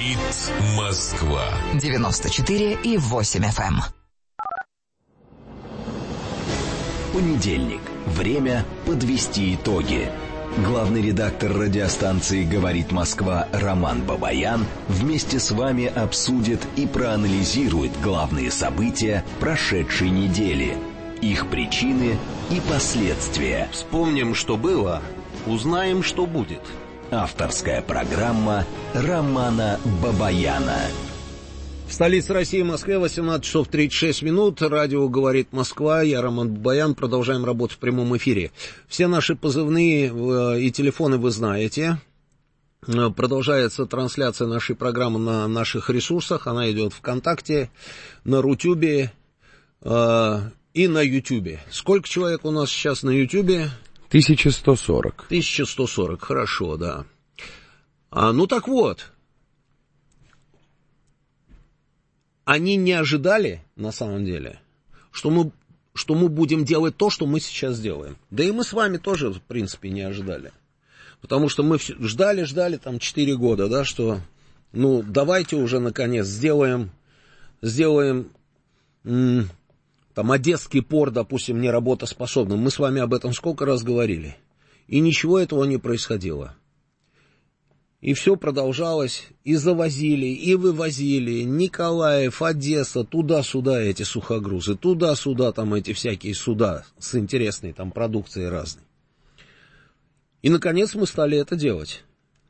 Говорит Москва. 94,8 FM. Понедельник. Время подвести итоги. Главный редактор радиостанции «Говорит Москва» Роман Бабаян вместе с вами обсудит и проанализирует главные события прошедшей недели, их причины и последствия. Вспомним, что было, узнаем, что будет. Авторская программа Романа Бабаяна. В столице России, Москве, 18 часов 36 минут. Радио «Говорит Москва». Я Роман Бабаян. Продолжаем работу в прямом эфире. Все наши позывные и телефоны вы знаете. Продолжается трансляция нашей программы на наших ресурсах. Она идет ВКонтакте, на Рутюбе и на Ютюбе. Сколько человек у нас сейчас на Ютюбе? 1140. 1140, хорошо, да. Ну так вот. Они не ожидали, на самом деле, что мы будем делать то, что мы сейчас делаем. Да и мы с вами тоже, в принципе, не ожидали. Потому что мы ждали там 4 года, да, что, давайте уже, наконец, сделаем там Одесский порт, допустим, неработоспособным. Мы с вами об этом сколько раз говорили. И ничего этого не происходило. И все продолжалось, и завозили, и вывозили. Николаев, Одесса, туда-сюда эти сухогрузы, туда-сюда там эти всякие суда с интересной там продукцией разной. И, наконец, мы стали это делать.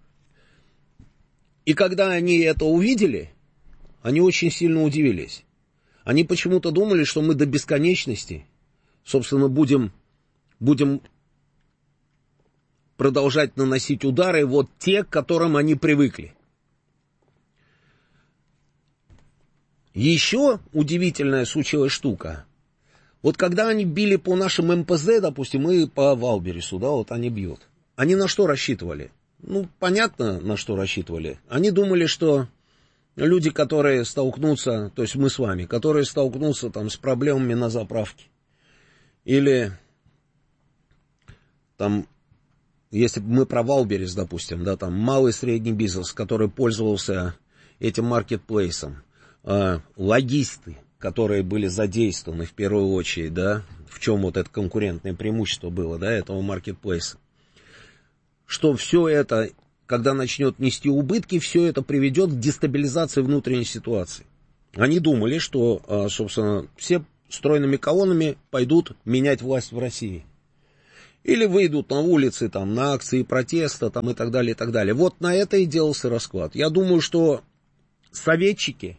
И когда они это увидели, они очень сильно удивились. Они почему-то думали, что мы до бесконечности, собственно, будем продолжать наносить удары, вот те, к которым они привыкли. Еще удивительная случилась штука. Вот когда они били по нашим МПЗ, допустим, и по Валбересу, да, вот они бьют. Они на что рассчитывали? Понятно, на что рассчитывали. Они думали, что люди, которые столкнутся, то есть мы с вами, которые столкнутся там с проблемами на заправке, или там, если мы про Валберес, допустим, да, там малый и средний бизнес, который пользовался этим маркетплейсом, логисты, которые были задействованы в первую очередь, да, в чем вот это конкурентное преимущество было, да, этого маркетплейса, что все это, когда начнет нести убытки, все это приведет к дестабилизации внутренней ситуации. Они думали, что, собственно, все стройными колоннами пойдут менять власть в России. Или выйдут на улицы, там, на акции протеста, там, и так далее, и так далее. Вот на это и делался расклад. Я думаю, что советчики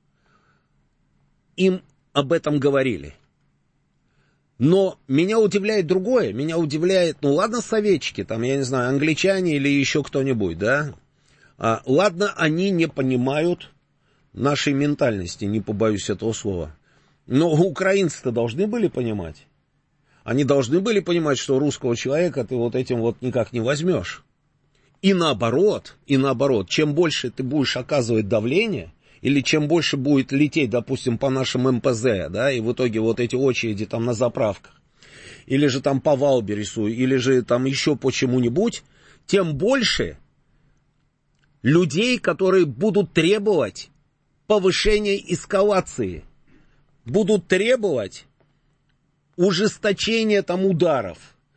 им об этом говорили. Но меня удивляет другое. Меня удивляет, ладно, советчики, там, я не знаю, англичане или еще кто-нибудь, да. Ладно, они не понимают нашей ментальности, не побоюсь этого слова. Но украинцы-то должны были понимать. Они должны были понимать, что русского человека ты вот этим вот никак не возьмешь. И наоборот, чем больше ты будешь оказывать давление, или чем больше будет лететь, допустим, по нашим МПЗ, да, и в итоге вот эти очереди там на заправках, или же там по Валбересу, или же там еще по чему-нибудь, тем больше людей, которые будут требовать повышения эскалации, будут требовать ужесточения там ударов,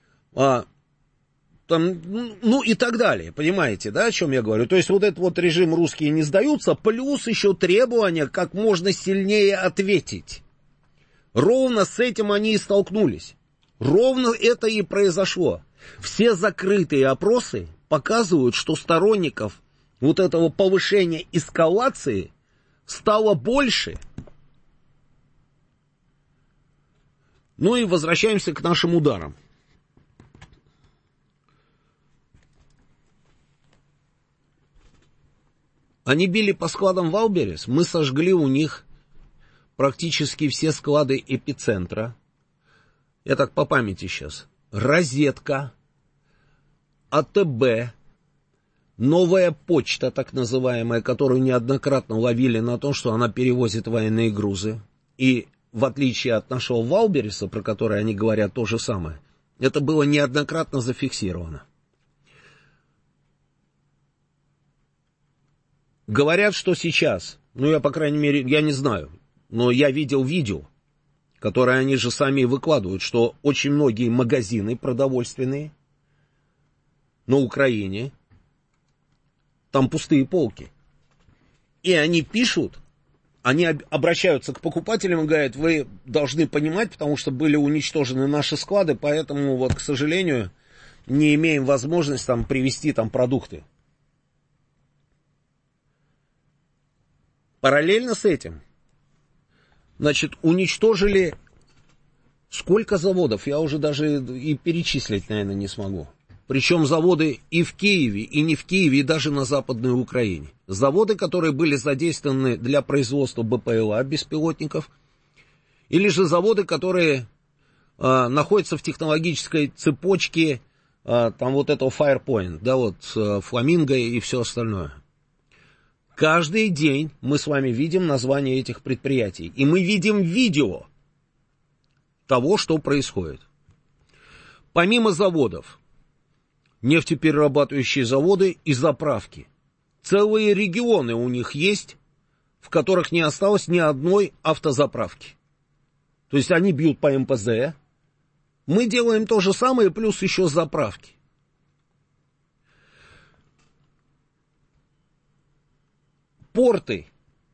там, и так далее, понимаете, да, о чем я говорю? То есть вот этот вот режим «русские не сдаются», плюс еще требования как можно сильнее ответить. Ровно с этим они и столкнулись. Ровно это и произошло. Все закрытые опросы показывают, что сторонников вот этого повышения эскалации стало больше. И возвращаемся к нашим ударам. Они били по складам Валберес, мы сожгли у них практически все склады эпицентра. Я так по памяти сейчас. Розетка, АТБ, Новая почта, так называемая, которую неоднократно ловили на том, что она перевозит военные грузы. И в отличие от нашего Валбереса, про который они говорят то же самое, это было неоднократно зафиксировано. Говорят, что сейчас, ну, я, по крайней мере, я не знаю, но я видел видео, которое они же сами выкладывают, что очень многие магазины продовольственные на Украине, там пустые полки. И они пишут, они обращаются к покупателям и говорят, вы должны понимать, потому что были уничтожены наши склады, поэтому, вот, к сожалению, не имеем возможности там привезти там продукты. Параллельно с этим, значит, уничтожили сколько заводов, я уже даже и перечислить, наверное, не смогу. Причем заводы и в Киеве, и не в Киеве, и даже на Западной Украине. Заводы, которые были задействованы для производства БПЛА, беспилотников, или же заводы, которые находятся в технологической цепочке там вот этого Firepoint, да, вот Фламинго и все остальное. Каждый день мы с вами видим названия этих предприятий, и мы видим видео того, что происходит. Помимо заводов, нефтеперерабатывающие заводы и заправки. Целые регионы у них есть, в которых не осталось ни одной автозаправки. То есть они бьют по МПЗ. Мы делаем то же самое, плюс еще заправки. Порты.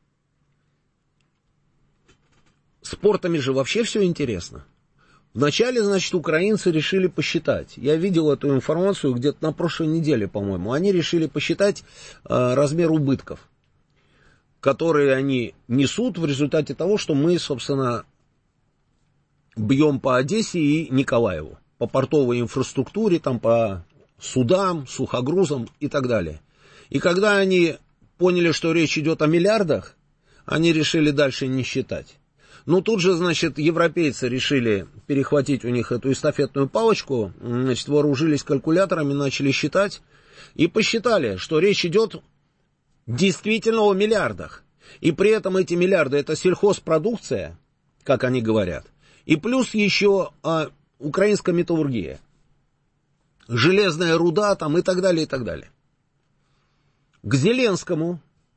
С портами же вообще все интересно. Вначале, значит, украинцы решили посчитать. Я видел эту информацию где-то на прошлой неделе, по-моему. Они решили посчитать размер убытков, которые они несут в результате того, что мы, собственно, бьем по Одессе и Николаеву. По портовой инфраструктуре, там, по судам, сухогрузам и так далее. И когда они поняли, что речь идет о миллиардах, они решили дальше не считать. Ну, тут же, значит, европейцы решили перехватить у них эту эстафетную палочку, значит, вооружились калькуляторами, начали считать, и посчитали, что речь идет действительно о миллиардах. И при этом эти миллиарды — это сельхозпродукция, как они говорят, и плюс еще украинская металлургия, железная руда там и так далее, и так далее. К Зеленскому...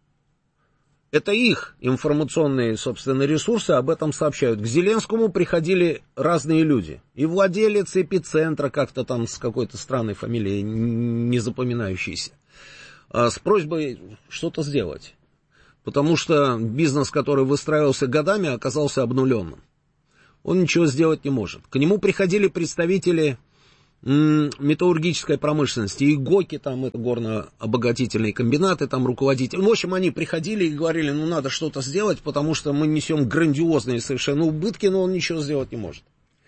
Это их информационные, собственно, ресурсы об этом сообщают. К Зеленскому приходили разные люди. И владелец Эпицентра, как-то там с какой-то странной фамилией, не запоминающейся, с просьбой что-то сделать. Потому что бизнес, который выстраивался годами, оказался обнуленным. Он ничего сделать не может. К нему приходили представители металлургической промышленности, и ГОКи, там, это горно-обогатительные комбинаты, там, руководители. В общем, они приходили и говорили, ну, надо что-то сделать, потому что мы несем грандиозные совершенно убытки, но он ничего сделать не может.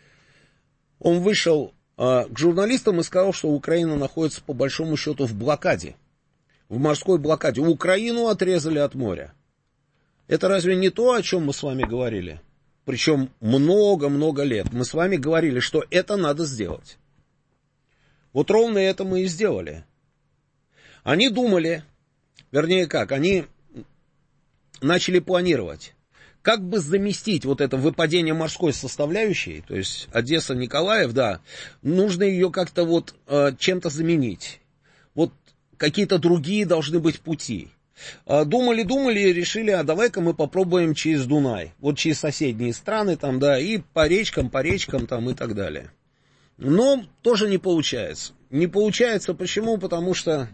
Он вышел к журналистам и сказал, что Украина находится, по большому счету, в блокаде, в морской блокаде. Украину отрезали от моря. Это разве не то, о чем мы с вами говорили? Причем много-много лет. Мы с вами говорили, что это надо сделать. Вот ровно это мы и сделали. Они думали, вернее как, они начали планировать, как бы заместить вот это выпадение морской составляющей, то есть Одесса-Николаев, да, нужно ее как-то вот чем-то заменить. Вот какие-то другие должны быть пути. Думали и решили, а давай-ка мы попробуем через Дунай, вот через соседние страны там, да, и по речкам там и так далее. Но тоже не получается. Не получается почему? Потому что,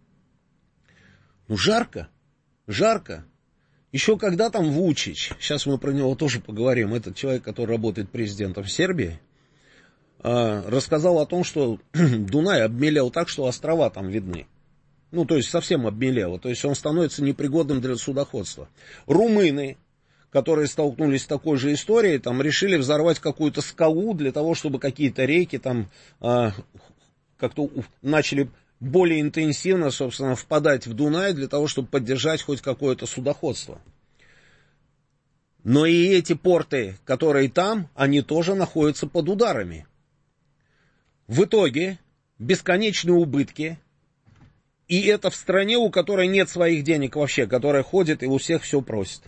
ну, жарко. Еще когда там Вучич, сейчас мы про него тоже поговорим, этот человек, который работает президентом в Сербии, рассказал о том, что Дунай обмелел так, что острова там видны. Ну, то есть совсем обмелело. То есть он становится непригодным для судоходства. Румыны, которые столкнулись с такой же историей, там решили взорвать какую-то скалу для того, чтобы какие-то реки там как-то начали более интенсивно, собственно, впадать в Дунай для того, чтобы поддержать хоть какое-то судоходство. Но и эти порты, которые там, они тоже находятся под ударами. В итоге бесконечные убытки. И это в стране, у которой нет своих денег вообще, которая ходит и у всех все просит.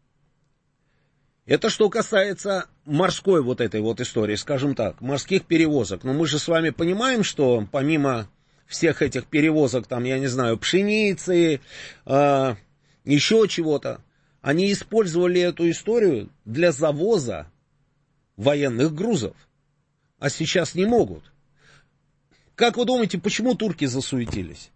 Это что касается морской вот этой вот истории, скажем так, морских перевозок. Но мы же с вами понимаем, что помимо всех этих перевозок, там, я не знаю, пшеницы, еще чего-то. Они использовали эту историю для завоза военных грузов. А сейчас не могут. Как вы думаете, почему турки засуетились?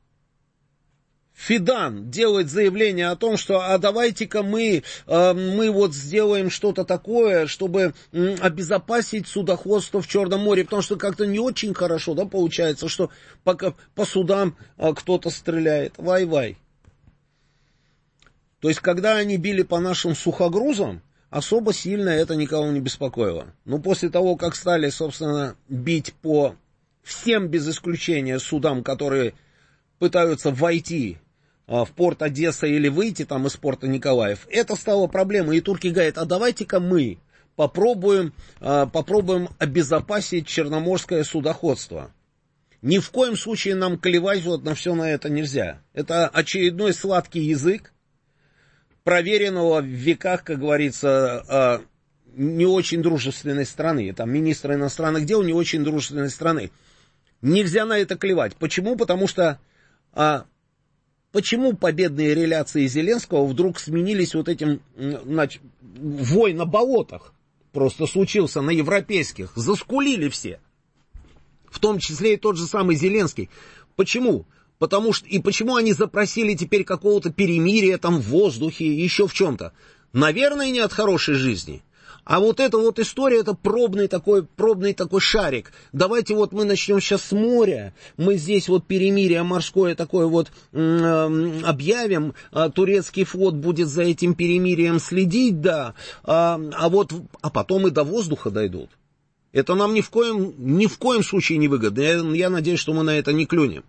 Фидан делает заявление о том, что а давайте-ка мы вот сделаем что-то такое, чтобы обезопасить судоходство в Черном море, потому что как-то не очень хорошо, да, получается, что пока по судам кто-то стреляет. Вай-вай. То есть, когда они били по нашим сухогрузам, особо сильно это никого не беспокоило. Но после того, как стали, собственно, бить по всем без исключения судам, которые пытаются войти в порт Одесса или выйти там из порта Николаев, это стало проблемой. И турки говорят, а давайте-ка мы попробуем обезопасить черноморское судоходство. Ни в коем случае нам клевать вот на все на это нельзя. Это очередной сладкий язык проверенного в веках, как говорится, не очень дружественной страны. Там министр иностранных дел не очень дружественной страны. Нельзя на это клевать. Почему? Потому что почему победные реляции Зеленского вдруг сменились вот этим, значит, вой на болотах? Просто случился на европейских. Заскулили все. В том числе и тот же самый Зеленский. Почему? Потому что, и почему они запросили теперь какого-то перемирия там в воздухе, еще в чем-то? Наверное, не от хорошей жизни. А вот эта вот история, это пробный такой шарик. Давайте вот мы начнем сейчас с моря, мы здесь вот перемирие морское такое вот объявим, турецкий флот будет за этим перемирием следить, да, а потом и до воздуха дойдут. Это нам ни в коем случае не выгодно. Я надеюсь, что мы на это не клюнем.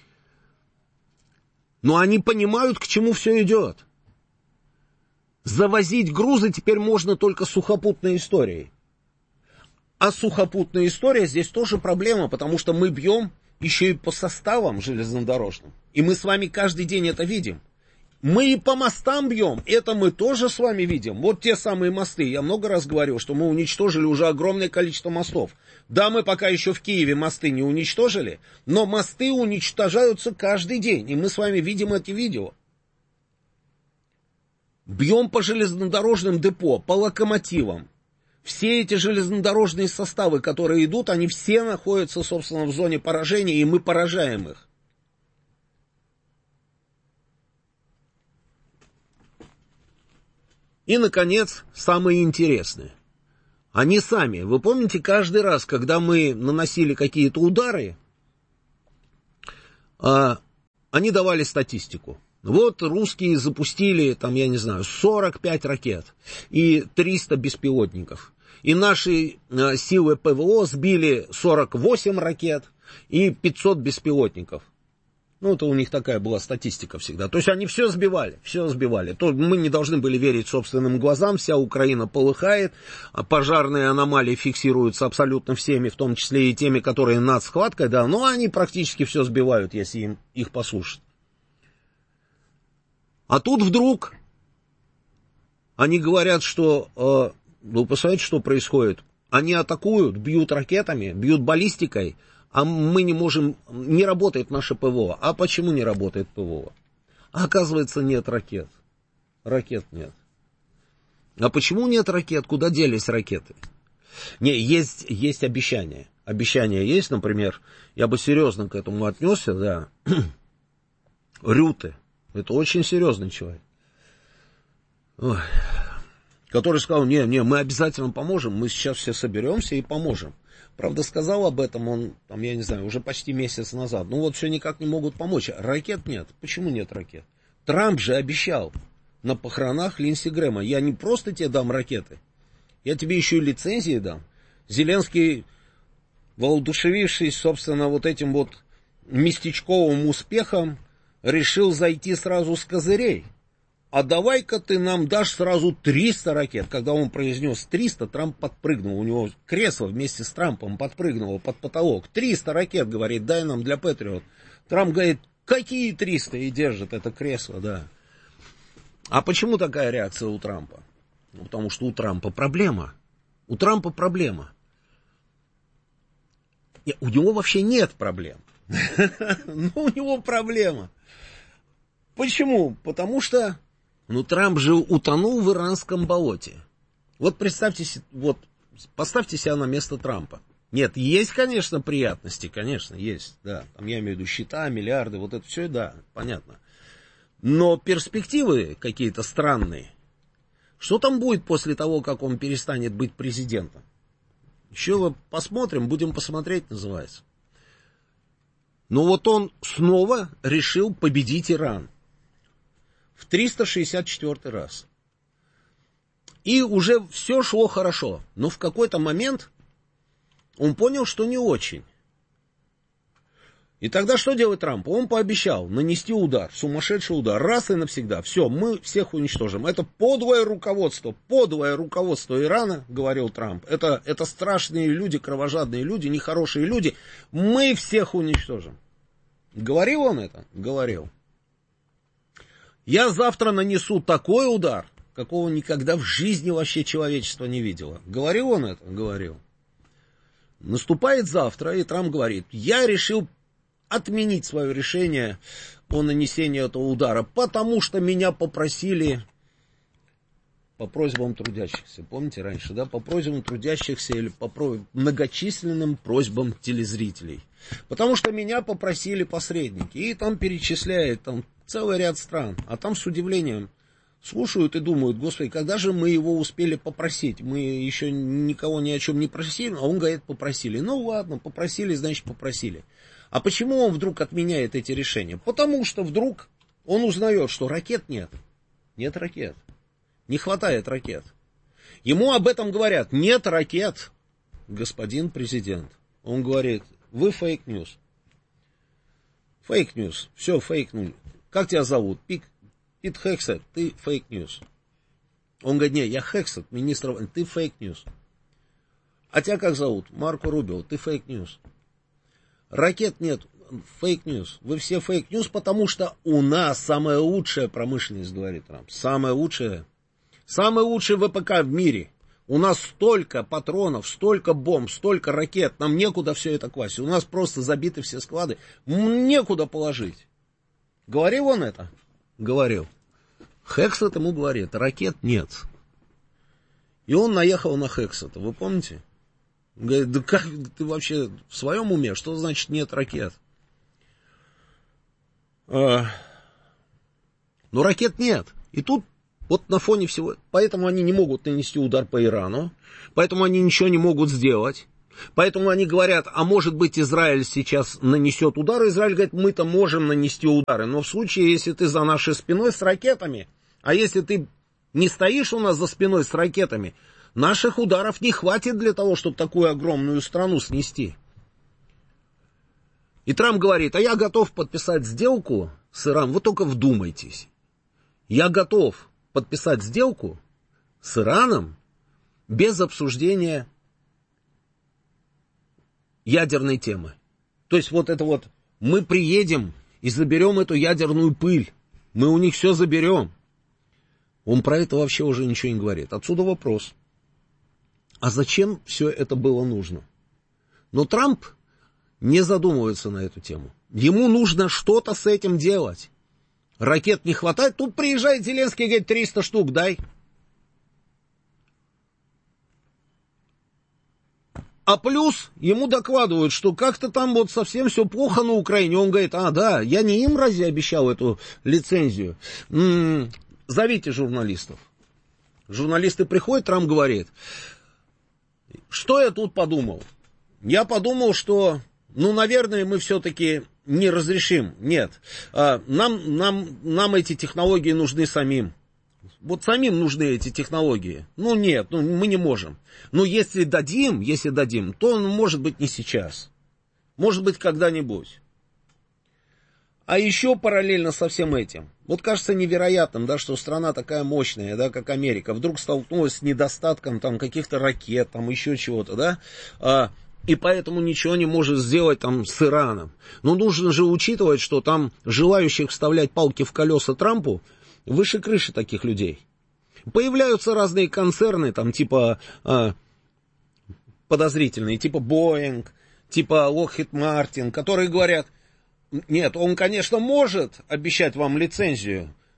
Но они понимают, к чему все идет. Завозить грузы теперь можно только сухопутной историей. А сухопутная история здесь тоже проблема, потому что мы бьем еще и по составам железнодорожным. И мы с вами каждый день это видим. Мы и по мостам бьем, это мы тоже с вами видим. Вот те самые мосты. Я много раз говорил, что мы уничтожили уже огромное количество мостов. Да, мы пока еще в Киеве мосты не уничтожили, но мосты уничтожаются каждый день. И мы с вами видим эти видео. Бьем по железнодорожным депо, по локомотивам. Все эти железнодорожные составы, которые идут, они все находятся, собственно, в зоне поражения, и мы поражаем их. И, наконец, самое интересное. Они сами, вы помните, каждый раз, когда мы наносили какие-то удары, они давали статистику. Вот русские запустили, там, я не знаю, 45 ракет и 300 беспилотников. И наши силы ПВО сбили 48 ракет и 500 беспилотников. Ну, это у них такая была статистика всегда. То есть они все сбивали. То мы не должны были верить собственным глазам. Вся Украина полыхает. Пожарные аномалии фиксируются абсолютно всеми, в том числе и теми, которые над схваткой, да. Но они практически все сбивают, если их послушать. А тут вдруг они говорят, что... вы посмотрите, что происходит. Они атакуют, бьют ракетами, бьют баллистикой. А мы не можем, не работает наше ПВО. А почему не работает ПВО? А оказывается, нет ракет. Ракет нет. А почему нет ракет? Куда делись ракеты? Не, есть обещания. Обещания есть, например, я бы серьезно к этому отнесся, да. Рюте. Это очень серьезный человек. Ой. Который сказал, не, мы обязательно поможем, мы сейчас все соберемся и поможем. Правда, сказал об этом он, там, я не знаю, уже почти месяц назад. Ну вот все никак не могут помочь. Ракет нет. Почему нет ракет? Трамп же обещал на похоронах Линдси Грэма. Я не просто тебе дам ракеты, я тебе еще и лицензии дам. Зеленский, воодушевившись, собственно, вот этим вот местечковым успехом, решил зайти сразу с козырей. А давай-ка ты нам дашь сразу 300 ракет. Когда он произнес 300, Трамп подпрыгнул. У него кресло вместе с Трампом подпрыгнуло под потолок. 300 ракет, говорит, дай нам для Патриот. Трамп говорит, какие 300? И держит это кресло, да. А почему такая реакция у Трампа? Ну, потому что у Трампа проблема. У Трампа проблема. У него вообще нет проблем. Но у него проблема. Почему? Потому что Ну, Трамп же утонул в иранском болоте. Вот представьте, вот поставьте себя на место Трампа. Нет, есть, конечно, приятности, конечно, есть, да. Там я имею в виду счета, миллиарды, вот это все, да, понятно. Но перспективы какие-то странные. Что там будет после того, как он перестанет быть президентом? Еще посмотрим, будем посмотреть, называется. Но вот он снова решил победить Иран. В 364 раз. И уже все шло хорошо. Но в какой-то момент он понял, что не очень. И тогда что делает Трамп? Он пообещал нанести удар, сумасшедший удар, раз и навсегда. Все, мы всех уничтожим. Это подлое руководство Ирана, говорил Трамп. Это страшные люди, кровожадные люди, нехорошие люди. Мы всех уничтожим. Говорил он это? Говорил. Я завтра нанесу такой удар, какого никогда в жизни вообще человечество не видело. Говорил он это? Говорил. Наступает завтра, и Трамп говорит, я решил отменить свое решение о нанесении этого удара, потому что меня попросили по просьбам трудящихся. Помните раньше, да? По просьбам трудящихся или по многочисленным просьбам телезрителей. Потому что меня попросили посредники. И там перечисляет там целый ряд стран. А там с удивлением слушают и думают, господи, когда же мы его успели попросить? Мы еще никого ни о чем не просили, а он говорит, попросили. Ну ладно, попросили, значит попросили. А почему он вдруг отменяет эти решения? Потому что вдруг он узнает, что ракет нет. Нет ракет. Не хватает ракет. Ему об этом говорят. Нет ракет, господин президент. Он говорит, вы фейк-ньюс. Фейк-ньюс. Все, фейкнули. Как тебя зовут? Пит Хексет, ты фейк-ньюс. Он говорит, не, я Хексет, министр, ты фейк-ньюс. А тебя как зовут? Марко Рубио, ты фейк-ньюс. Ракет нет, фейк-ньюс. Вы все фейк-ньюс, потому что у нас самая лучшая промышленность, говорит Трамп. Самая лучшая. Самый лучший ВПК в мире. У нас столько патронов, столько бомб, столько ракет. Нам некуда все это класть. У нас просто забиты все склады. Некуда положить. Говорил он это? Говорил. Хексет ему говорит, ракет нет. И он наехал на Хексета. Вы помните? Говорит, да как ты вообще в своем уме? Что значит нет ракет? Ну, ракет нет. И тут вот на фоне всего... Поэтому они не могут нанести удар по Ирану. Поэтому они ничего не могут сделать. Поэтому они говорят, а может быть Израиль сейчас нанесет удар. Израиль говорит, мы-то можем нанести удары. Но в случае, если ты за нашей спиной с ракетами, а если ты не стоишь у нас за спиной с ракетами, наших ударов не хватит для того, чтобы такую огромную страну снести. И Трамп говорит, а я готов подписать сделку с Ираном. Вы только вдумайтесь. Я готов подписать сделку с Ираном без обсуждения ядерной темы. То есть вот это вот, мы приедем и заберем эту ядерную пыль. Мы у них все заберем. Он про это вообще уже ничего не говорит. Отсюда вопрос. А зачем все это было нужно? Но Трамп не задумывается на эту тему. Ему нужно что-то с этим делать. Ракет не хватает. Тут приезжает Зеленский и говорит, 300 штук дай. А плюс ему докладывают, что как-то там вот совсем все плохо на Украине. Он говорит, а да, я не им разве обещал эту лицензию? Зовите журналистов. Журналисты приходят, Трамп говорит, что я тут подумал? Я подумал, что, ну, наверное, мы все-таки не разрешим. Нет, нам эти технологии нужны самим. Вот самим нужны эти технологии. Ну, нет, ну, мы не можем. Но если дадим, то, может быть, не сейчас. Может быть, когда-нибудь. А еще параллельно со всем этим, вот кажется невероятным, да, что страна такая мощная, да, как Америка, вдруг столкнулась с недостатком там каких-то ракет, там еще чего-то, да, и поэтому ничего не может сделать там с Ираном. Но нужно же учитывать, что там желающих вставлять палки в колеса Трампу выше крыши таких людей. Появляются разные концерны, там типа подозрительные, типа Boeing, типа Lockheed Martin, которые говорят, нет, он, конечно, может обещать вам лицензию,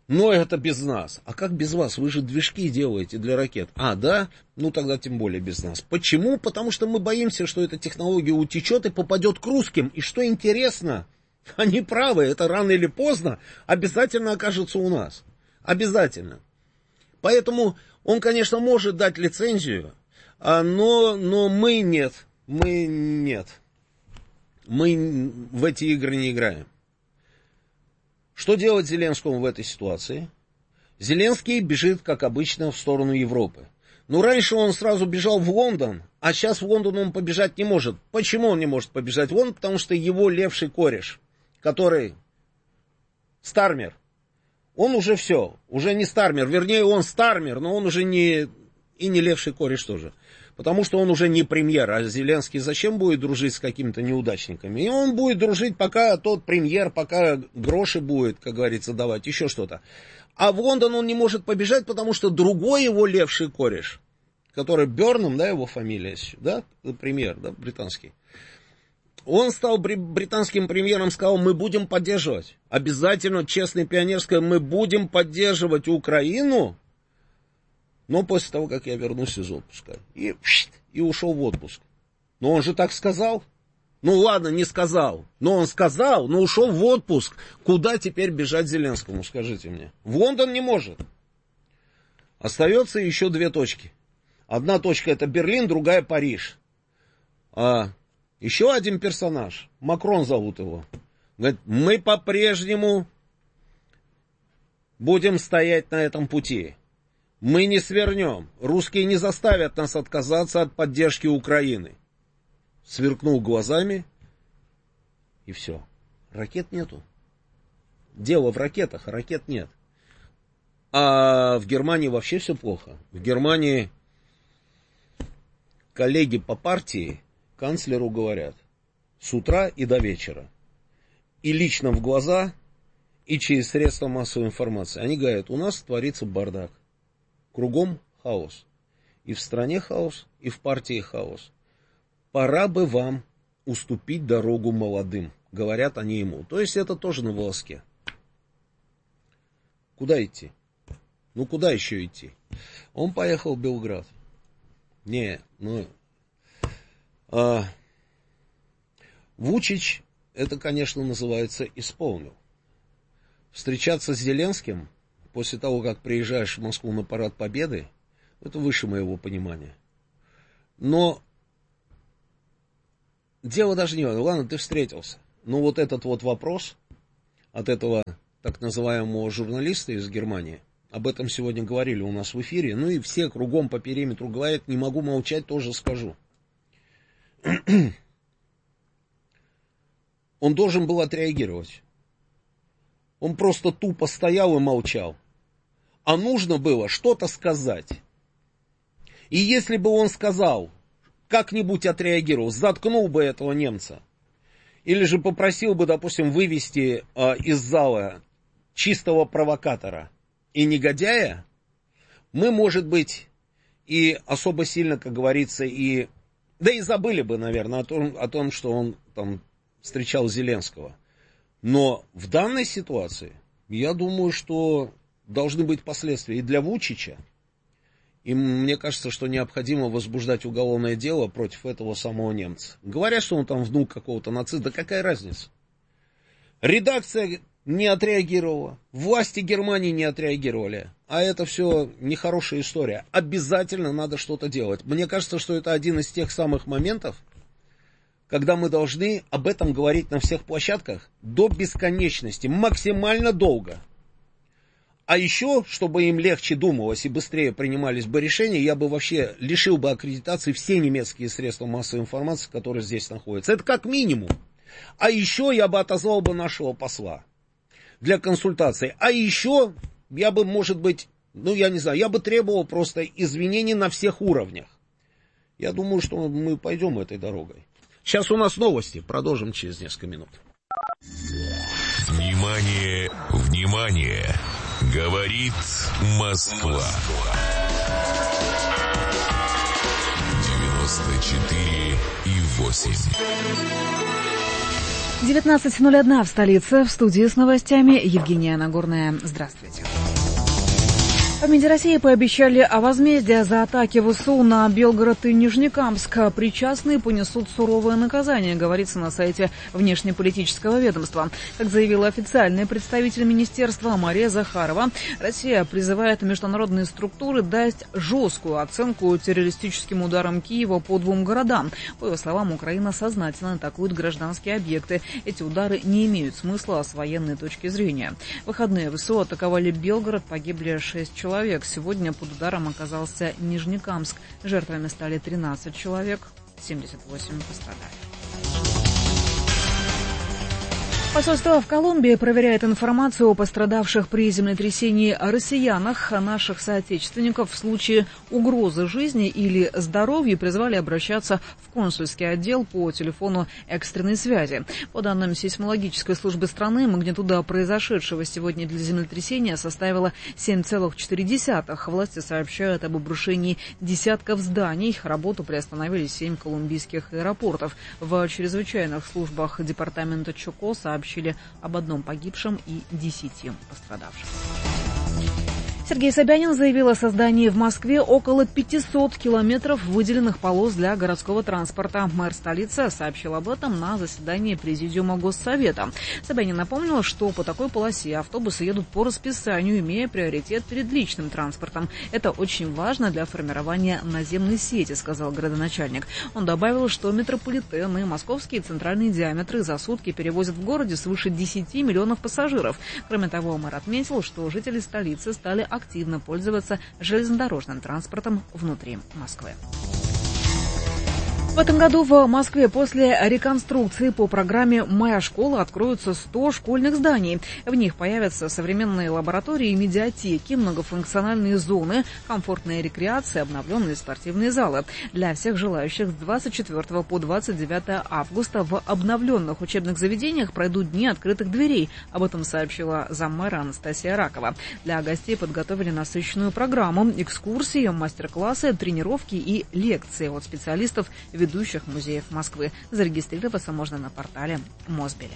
Но это без нас. А как без вас? Вы же движки делаете для ракет. А, да? Ну тогда тем более без нас. Почему? Потому что мы боимся, что эта технология утечет и попадет к русским. И что интересно, они правы, это рано или поздно обязательно окажется у нас. Обязательно. Поэтому он, конечно, может дать лицензию, но мы нет. Мы нет. Мы в эти игры не играем. Что делать Зеленскому в этой ситуации? Зеленский бежит, как обычно, в сторону Европы. Ну, раньше он сразу бежал в Лондон, а сейчас в Лондон он побежать не может. Почему он не может побежать в Лондон? Потому что его левший кореш, который Стармер, он уже все, уже не Стармер, вернее, он Стармер, но он уже не, и не левший кореш тоже. Потому что он уже не премьер, а Зеленский зачем будет дружить с какими-то неудачниками? И он будет дружить, пока тот премьер, пока гроши будет, как говорится, давать, еще что-то. А в Лондон он не может побежать, потому что другой его левший кореш, который Бёрнам, да, его фамилия, да, премьер, да, британский. Он стал британским премьером, сказал, мы будем поддерживать. Обязательно, честное пионерское, мы будем поддерживать Украину, но после того, как я вернусь из отпуска. И ушел в отпуск. Но он же так сказал. Ну ладно, не сказал. Но он сказал, но ушел в отпуск. Куда теперь бежать Зеленскому, скажите мне? В Лондон не может. Остается еще две точки. Одна точка это Берлин, другая Париж. Еще один персонаж, Макрон зовут его, говорит, мы по-прежнему будем стоять на этом пути. Мы не свернем. Русские не заставят нас отказаться от поддержки Украины. Сверкнул глазами, и все. Ракет нету. Дело в ракетах, а ракет нет. А в Германии вообще все плохо. В Германии коллеги по партии канцлеру говорят с утра и до вечера. И лично в глаза, и через средства массовой информации. Они говорят, у нас творится бардак. Кругом хаос. И в стране хаос, и в партии хаос. Пора бы вам уступить дорогу молодым, говорят они ему. То есть это тоже на волоске. Куда идти? Ну куда еще идти? Он поехал в Белград. Вучич, это, конечно, называется, исполнил. Встречаться с Зеленским после того, как приезжаешь в Москву на парад Победы, это выше моего понимания. Но дело даже не в этом. Ладно, ты встретился. Но вот этот вот вопрос от этого так называемого журналиста из Германии, об этом сегодня говорили у нас в эфире, ну и все кругом по периметру говорят, не могу молчать, тоже скажу. Он должен был отреагировать. Он просто тупо стоял и молчал. А нужно было что-то сказать. И если бы он сказал, как-нибудь отреагировал, заткнул бы этого немца, или же попросил бы, допустим, вывести из зала чистого провокатора и негодяя, мы, может быть, и особо сильно, как говорится, и... Да и забыли бы, наверное, о том, что он там встречал Зеленского. Но в данной ситуации, я думаю, что должны быть последствия и для Вучича. И мне кажется, что необходимо возбуждать уголовное дело против этого самого немца. Говорят, что он там внук какого-то нациста, да какая разница? Редакция не отреагировала, власти Германии не отреагировали. А это все нехорошая история. Обязательно надо что-то делать. Мне кажется, что это один из тех самых моментов, когда мы должны об этом говорить на всех площадках до бесконечности, максимально долго. А еще, чтобы им легче думалось и быстрее принимались бы решения, я бы вообще лишил бы аккредитации все немецкие средства массовой информации, которые здесь находятся. Это как минимум. А еще я бы отозвал бы нашего посла для консультаций. А еще я бы, может быть, я не знаю, я бы требовал просто извинений на всех уровнях. Я думаю, что мы пойдем этой дорогой. Сейчас у нас новости. Продолжим через несколько минут. Внимание, внимание! Говорит Москва. 94,8. 19:01 в столице. В студии с новостями Евгения Нагорная. Здравствуйте. В МИДе России пообещали возмездие за атаки ВСУ на Белгород и Нижнекамск. Причастные понесут суровое наказание, говорится на сайте внешнеполитического ведомства. Как заявила официальный представитель министерства Мария Захарова, Россия призывает международные структуры дать жесткую оценку террористическим ударам Киева по 2 городам. По ее словам, Украина сознательно атакует гражданские объекты. Эти удары не имеют смысла с военной точки зрения. В выходные ВСУ атаковали Белгород, погибли 6 человек. Сегодня под ударом оказался Нижнекамск. Жертвами стали 13 человек, 78 пострадали. Посольство в Колумбии проверяет информацию о пострадавших при землетрясении россиянах. Наших соотечественников в случае угрозы жизни или здоровью призвали обращаться в консульский отдел по телефону экстренной связи. По данным сейсмологической службы страны, магнитуда произошедшего сегодня для землетрясения составила 7,4. Власти сообщают об обрушении десятков зданий. Работу приостановили 7 колумбийских аэропортов. В чрезвычайных службах департамента Чоко сообщили об 1 погибшем и 10 пострадавших. Сергей Собянин заявил о создании в Москве около 500 километров выделенных полос для городского транспорта. Мэр столицы сообщил об этом на заседании Президиума Госсовета. Собянин напомнил, что по такой полосе автобусы едут по расписанию, имея приоритет перед личным транспортом. Это очень важно для формирования наземной сети, сказал градоначальник. Он добавил, что метрополитен и московские центральные диаметры за сутки перевозят в городе свыше 10 миллионов пассажиров. Кроме того, мэр отметил, что жители столицы стали активно пользоваться железнодорожным транспортом внутри Москвы. В этом году в Москве после реконструкции по программе «Моя школа» откроются 100 школьных зданий. В них появятся современные лаборатории, медиатеки, многофункциональные зоны, комфортная рекреация, обновленные спортивные залы. Для всех желающих с 24 по 29 августа в обновленных учебных заведениях пройдут дни открытых дверей. Об этом сообщила заммэра Анастасия Ракова. Для гостей подготовили насыщенную программу: экскурсии, мастер-классы, тренировки и лекции от специалистов ведущих музеев Москвы. Зарегистрироваться можно на портале Мосбилет.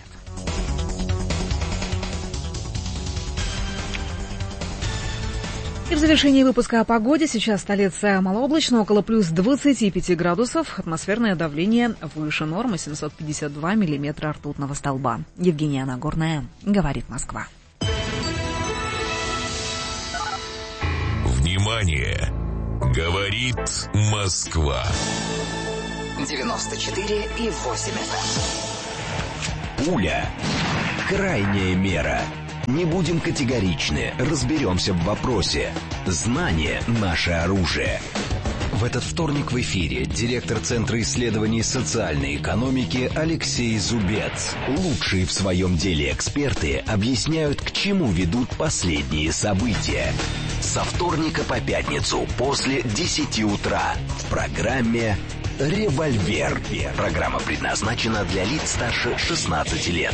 И в завершении выпуска о погоде. Сейчас столица малооблачно, около плюс 25 градусов. Атмосферное давление выше нормы, 752 миллиметра ртутного столба. Евгения Нагорная, говорит Москва. Внимание! Говорит Москва. 94,8 FM. Пуля. Крайняя мера. Не будем категоричны, разберемся в вопросе. Знание – наше оружие. В этот вторник в эфире директор Центра исследований социальной экономики Алексей Зубец. Лучшие в своем деле эксперты объясняют, к чему ведут последние события. Со вторника по пятницу после 10 утра в программе «Револьвер». Программа предназначена для лиц старше 16 лет.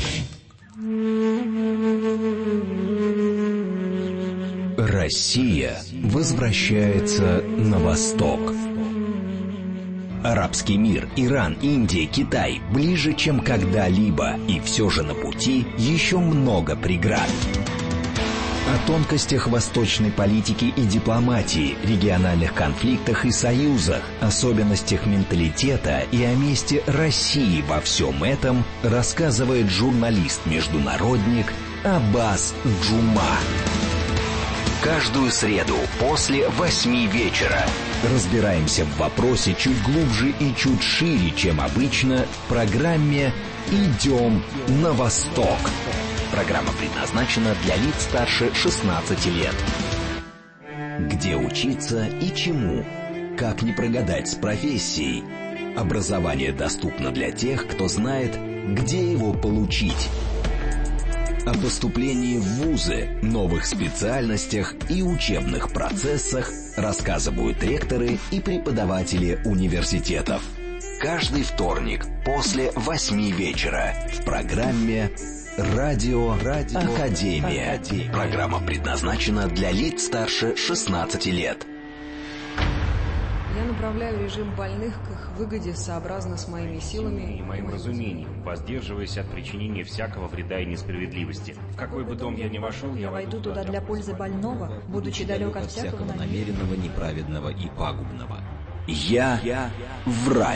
Россия возвращается на восток. Арабский мир, Иран, Индия, Китай ближе, чем когда-либо, и все же на пути еще много преград. О тонкостях восточной политики и дипломатии, региональных конфликтах и союзах, особенностях менталитета и о месте России во всем этом рассказывает журналист-международник Аббас Джума. Каждую среду после 8 вечера разбираемся в вопросе чуть глубже и чуть шире, чем обычно, в программе «Идем на восток». Программа предназначена для лиц старше 16 лет. Где учиться и чему? Как не прогадать с профессией? Образование доступно для тех, кто знает, где его получить. О поступлении в вузы, новых специальностях и учебных процессах рассказывают ректоры и преподаватели университетов. Каждый вторник после 8 вечера в программе «Радио Академия». Программа предназначена для лиц старше 16 лет. Я направляю режим больных к их выгоде сообразно с моими силами и моим разумением, воздерживаясь от причинения всякого вреда и несправедливости. В какой бы дом я ни вошел, я войду туда для пользы больного, будучи далек от всякого намеренного, неправедного и пагубного. Я врач.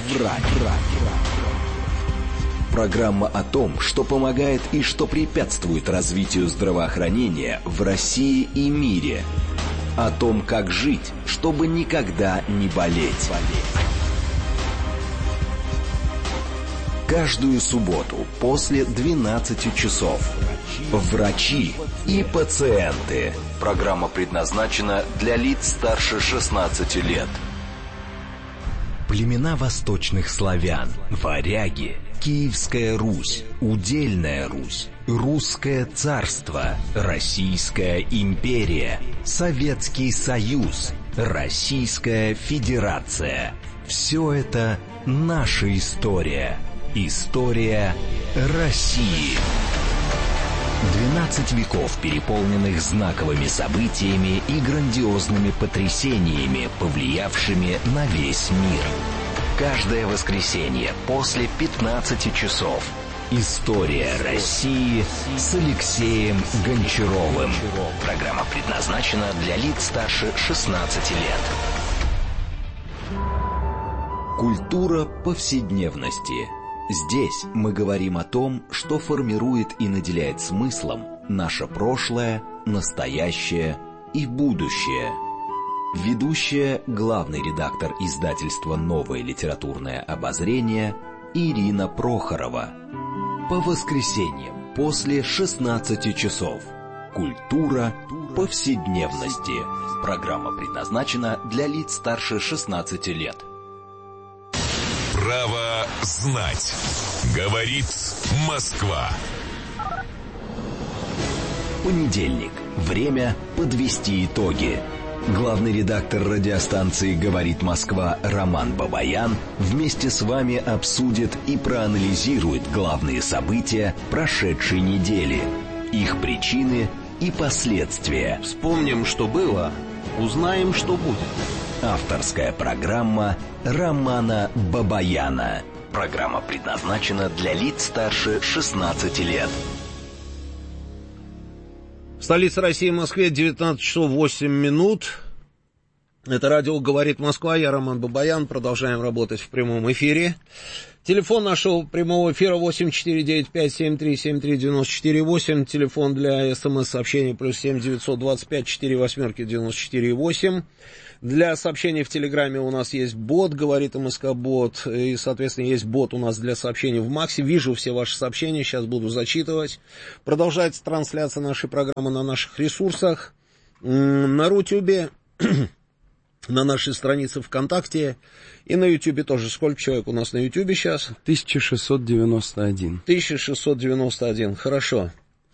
Программа о том, что помогает и что препятствует развитию здравоохранения в России и мире. О том, как жить, чтобы никогда не болеть. Каждую субботу после 12 часов. Врачи и пациенты. Программа предназначена для лиц старше 16 лет. Племена восточных славян, варяги, Киевская Русь, Удельная Русь, Русское царство, Российская империя, Советский Союз, Российская Федерация. Все это наша история. История России. 12 веков, переполненных знаковыми событиями и грандиозными потрясениями, повлиявшими на весь мир. Каждое воскресенье после 15 часов. История России с Алексеем Гончаровым. Программа предназначена для лиц старше 16 лет. Культура повседневности. Здесь мы говорим о том, что формирует и наделяет смыслом наше прошлое, настоящее и будущее. Ведущая, главный редактор издательства «Новое литературное обозрение» Ирина Прохорова. По воскресеньям после 16 часов. Культура повседневности. Программа предназначена для лиц старше 16 лет. Право знать. Говорит Москва. Понедельник. Время подвести итоги. Главный редактор радиостанции «Говорит Москва» Роман Бабаян вместе с вами обсудит и проанализирует главные события прошедшей недели, их причины и последствия. Вспомним, что было, узнаем, что будет. Авторская программа Романа Бабаяна. Программа предназначена для лиц старше 16 лет. Столица России, Москве, 19 часов 8 минут. Это радио «Говорит Москва», я Роман Бабаян. Продолжаем работать в прямом эфире. Телефон нашего прямого эфира 8495-7373-94-8. Телефон для СМС-сообщений +7 925 48 94 8. Для сообщений в Телеграме у нас есть бот, говорит МСК-бот, и, соответственно, есть бот у нас для сообщений в Максе. Вижу все ваши сообщения, сейчас буду зачитывать. Продолжается трансляция нашей программы на наших ресурсах, на Рутюбе, на нашей странице ВКонтакте и на Ютубе тоже. Сколько человек у нас на Ютубе сейчас? 1691. 1691, хорошо.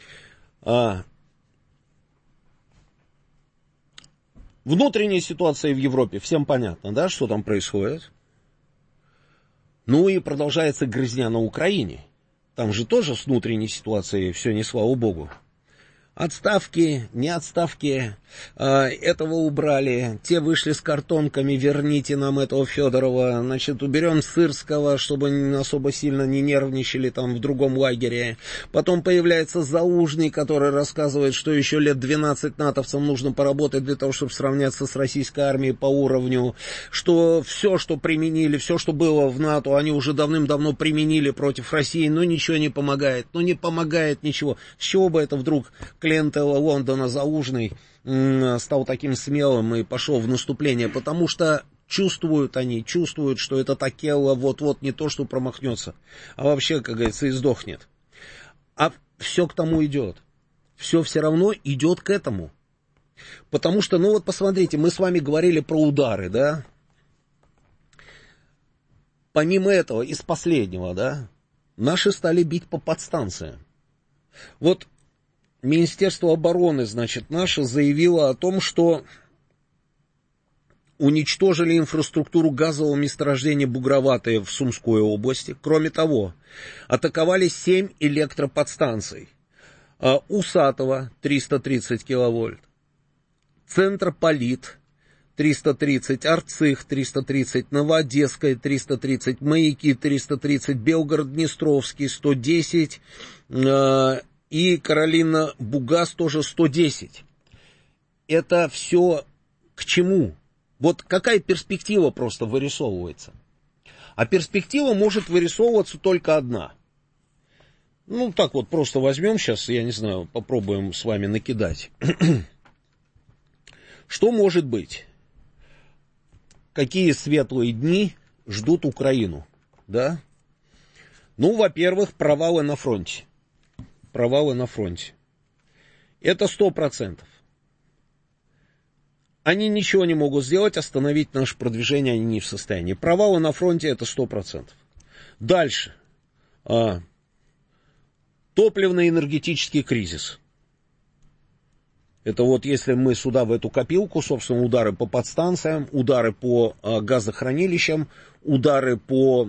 Внутренняя ситуация в Европе, всем понятно, да, что там происходит? Ну и продолжается грызня на Украине. Там же тоже с внутренней ситуацией все не слава богу. Отставки, не отставки, этого убрали, те вышли с картонками, верните нам этого Федорова, значит, уберем Сырского, чтобы особо сильно не нервничали там в другом лагере. Потом появляется Залужный, который рассказывает, что еще лет 12 натовцам нужно поработать для того, чтобы сравняться с российской армией по уровню, что все, что применили, все, что было в НАТО, они уже давным-давно применили против России, но ничего не помогает, не помогает ничего. С чего бы это вдруг клиентела Лондона Залужный стал таким смелым и пошел в наступление? Потому что чувствуют, что это Такелла вот-вот не то, что промахнется, а вообще, как говорится, и сдохнет. А все к тому идет. Все равно идет к этому. Потому что, вот посмотрите, мы с вами говорили про удары, да? Помимо этого, из последнего, да, наши стали бить по подстанциям. Вот Министерство обороны, значит, наше заявило о том, что уничтожили инфраструктуру газового месторождения Бугроватое в Сумской области. Кроме того, атаковали 7 электроподстанций. Усатого 330 киловольт, Центрополит 330, Арцих 330, Новоодесская 330, Маяки 330, Белгород-Днестровский 110 и Каролина Бугас тоже 110. Это все к чему? Вот какая перспектива просто вырисовывается? А перспектива может вырисовываться только одна. Ну, так вот просто возьмем сейчас, я не знаю, попробуем с вами накидать. Что может быть? Какие светлые дни ждут Украину, да? Ну, во-первых, провалы на фронте. Провалы на фронте. Это 100%. Они ничего не могут сделать, остановить наше продвижение они не в состоянии. Провалы на фронте это 100%. Дальше. Топливно-энергетический кризис. Это вот если мы сюда в эту копилку, собственно, удары по подстанциям, удары по газохранилищам, удары по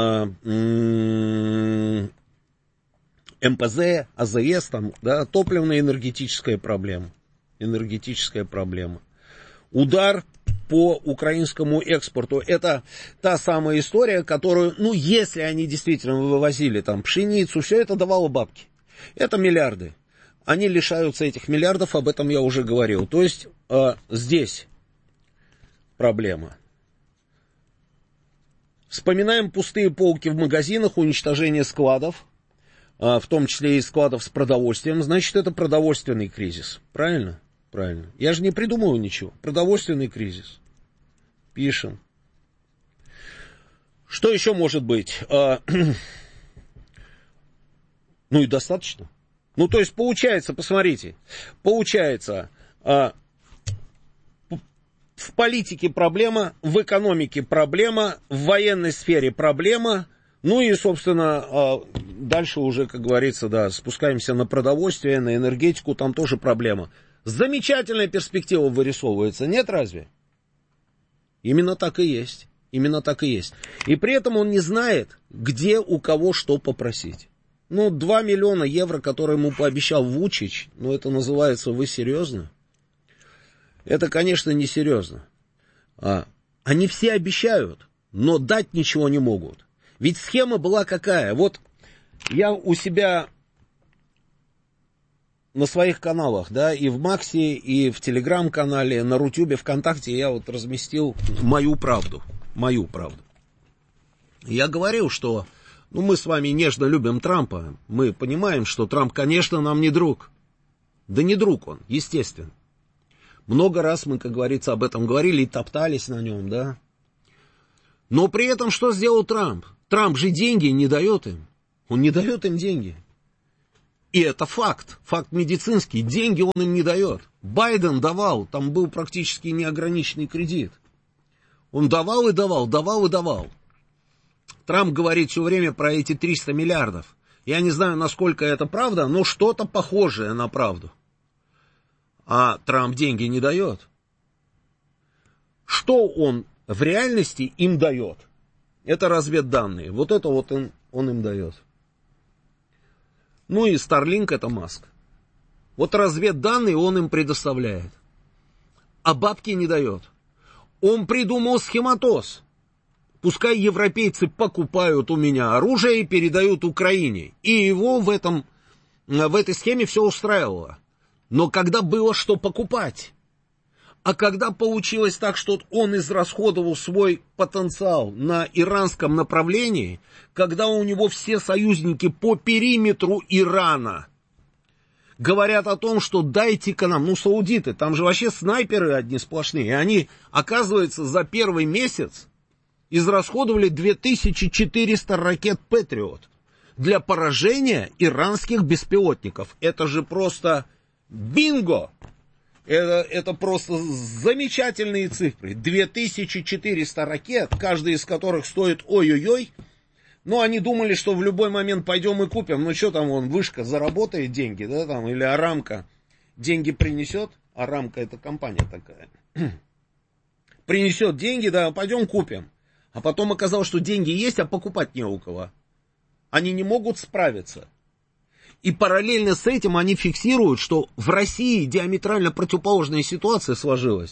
МПЗ, АЗС, там, да, топливно-энергетическая проблема. Энергетическая проблема. Удар по украинскому экспорту. Это та самая история, которую, ну, если они действительно вывозили там пшеницу, все это давало бабки. Это миллиарды. Они лишаются этих миллиардов, об этом я уже говорил. То есть здесь проблема. Вспоминаем пустые полки в магазинах, уничтожение складов, в том числе и складов с продовольствием. Значит, это продовольственный кризис. Правильно? Правильно. Я же не придумываю ничего. Продовольственный кризис. Пишем. Что еще может быть? Ну и достаточно. Ну, то есть, получается, посмотрите, получается, в политике проблема, в экономике проблема, в военной сфере проблема, ну и, собственно, дальше уже, как говорится, да, спускаемся на продовольствие, на энергетику, там тоже проблема. Замечательная перспектива вырисовывается, нет разве? Именно так и есть, именно так и есть. И при этом он не знает, где у кого что попросить. Ну, 2 миллиона евро, которые ему пообещал Вучич, ну, это называется, вы серьезно? Это, конечно, не серьезно. Они все обещают, но дать ничего не могут. Ведь схема была какая? Вот я у себя на своих каналах, да, и в Максе, и в Телеграм-канале, на Рутюбе, ВКонтакте я вот разместил мою правду. Мою правду. Я говорил, что... Ну, мы с вами нежно любим Трампа. Мы понимаем, что Трамп, конечно, нам не друг. Да не друг он, естественно. Много раз мы, как говорится, об этом говорили и топтались на нем, да. Но при этом что сделал Трамп? Трамп же деньги не дает им. Он не дает им деньги. И это факт. Факт медицинский. Деньги он им не дает. Байден давал. Там был практически неограниченный кредит. Он давал и давал, давал и давал. Трамп говорит все время про эти 300 миллиардов. Я не знаю, насколько это правда, но что-то похожее на правду. А Трамп деньги не дает. Что он в реальности им дает? Это разведданные. Вот это вот он им дает. Ну и Starlink это Маск. Вот разведданные он им предоставляет. А бабки не дает. Он придумал схематоз. Пускай европейцы покупают у меня оружие и передают Украине. И его в этой схеме все устраивало. Но когда было что покупать? А когда получилось так, что он израсходовал свой потенциал на иранском направлении, когда у него все союзники по периметру Ирана говорят о том, что дайте-ка нам, ну, саудиты, там же вообще снайперы одни сплошные, и они, оказывается, за первый месяц израсходовали 2400 ракет «Патриот» для поражения иранских беспилотников. Это же просто бинго! Это просто замечательные цифры. 2400 ракет, каждая из которых стоит ой-ой-ой. Ну, они думали, что в любой момент пойдем и купим. Ну, что там, вышка заработает деньги, да, там, или Арамко деньги принесет. Арамко это компания такая. Принесет деньги, да, пойдем купим. А потом оказалось, что деньги есть, а покупать не у кого. Они не могут справиться. И параллельно с этим они фиксируют, что в России диаметрально противоположная ситуация сложилась.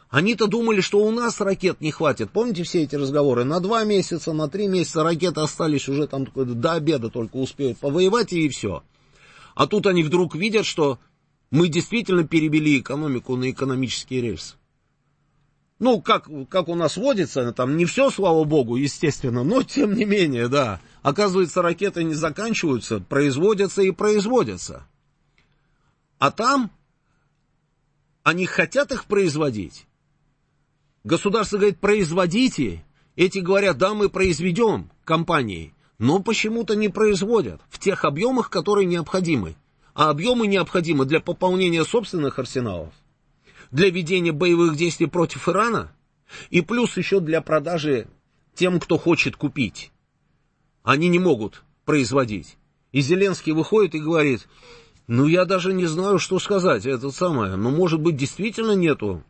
Они-то думали, что у нас ракет не хватит. Помните все эти разговоры? На 2 месяца, на 3 месяца ракеты остались уже там до обеда только успеют повоевать и все. А тут они вдруг видят, что мы действительно перевели экономику на экономические рельсы. Ну, как у нас водится, там не все, слава богу, естественно, но тем не менее, да. Оказывается, ракеты не заканчиваются, производятся и производятся. А там они хотят их производить. Государство говорит, производите. Эти говорят, да, мы произведем, компании. Но почему-то не производят в тех объемах, которые необходимы. А объемы необходимы для пополнения собственных арсеналов, для ведения боевых действий против Ирана и плюс еще для продажи тем, кто хочет купить. Они не могут производить. И Зеленский выходит и говорит, ну я даже не знаю, что сказать, но может быть действительно нету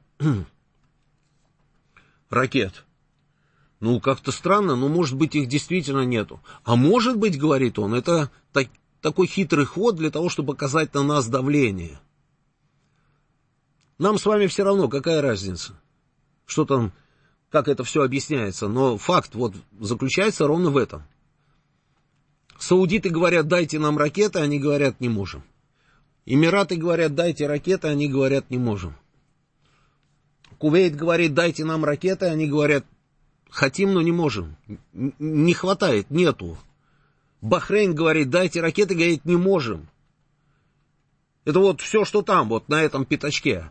ракет. Ну как-то странно, но может быть их действительно нету. А может быть, говорит он, это такой хитрый ход для того, чтобы оказать на нас давление. Нам с вами все равно, какая разница, что там, как это все объясняется, но факт вот заключается ровно в этом. Саудиты говорят, дайте нам ракеты, они говорят, не можем. Эмираты говорят, дайте ракеты, они говорят, не можем. Кувейт говорит, дайте нам ракеты, они говорят, хотим, но не можем. Не хватает, нету. Бахрейн говорит, дайте ракеты, говорит, не можем. Это вот все, что там, вот на этом пятачке.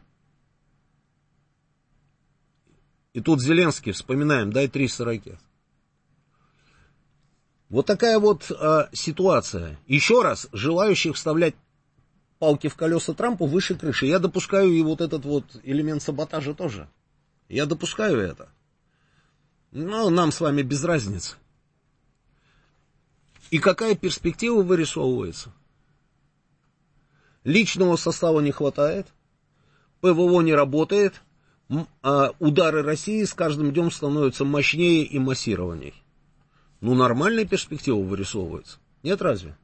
И тут Зеленский, вспоминаем, дай 300 ракет. Вот такая вот ситуация. Еще раз, желающих вставлять палки в колеса Трампу выше крыши. Я допускаю и вот этот вот элемент саботажа тоже. Я допускаю это. Но нам с вами без разницы. И какая перспектива вырисовывается? Личного состава не хватает, ПВО не работает, а удары России с каждым днем становятся мощнее и массированней. Ну, нормальная перспектива вырисовывается. Нет, разве?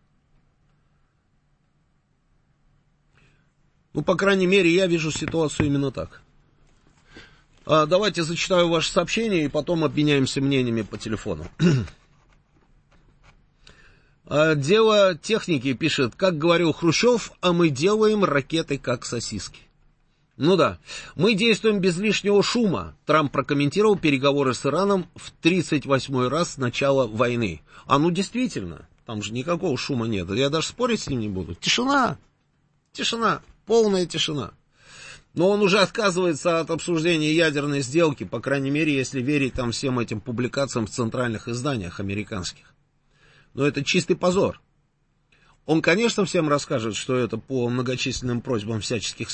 Ну, по крайней мере, я вижу ситуацию именно так. Давайте зачитаю ваши сообщения и потом обменяемся мнениями по телефону. Дело техники пишет, как говорил Хрущев, а мы делаем ракеты как сосиски. Ну да, мы действуем без лишнего шума. Трамп прокомментировал переговоры с Ираном в 38-й раз с начала войны. Ну действительно, там же никакого шума нет. Я даже спорить с ним не буду. Тишина, полная тишина. Но он уже отказывается от обсуждения ядерной сделки, по крайней мере, если верить там всем этим публикациям в центральных изданиях американских. Но это чистый позор. Он, конечно, всем расскажет, что это по многочисленным просьбам всяческих